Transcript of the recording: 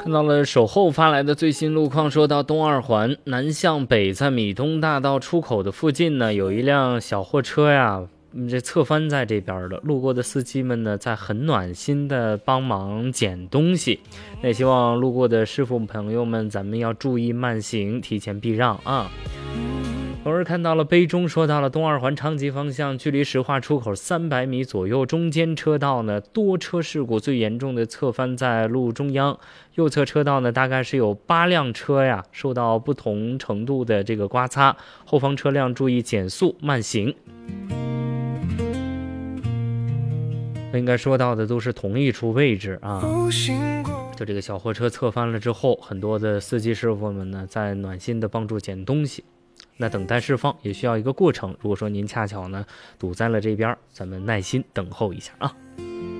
看到了守候发来的最新路况，说到东二环南向北，在米东大道出口的附近呢，有一辆小货车呀，这侧翻在这边的，路过的司机们呢，在很暖心的帮忙捡东西。那希望路过的师傅朋友们，咱们要注意慢行，提前避让啊。偶尔看到了杯中，说到了东二环长吉方向，距离石化出口300米左右，中间车道呢多车事故最严重的侧翻在路中央，右侧车道呢大概是有8辆车呀，受到不同程度的这个刮擦，后方车辆注意减速慢行。应该说到的都是同一处位置啊。就这个小货车侧翻了之后，很多的司机师傅们呢在暖心的帮助捡东西。那等待释放也需要一个过程，如果说您恰巧呢堵在了这边，咱们耐心等候一下啊。